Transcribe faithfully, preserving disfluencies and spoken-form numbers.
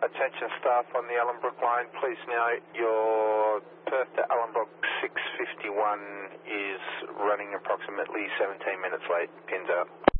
Attention staff on the Ellenbrook line, please note your Perth to Ellenbrook six fifty-one is running approximately seventeen minutes late. Pins out.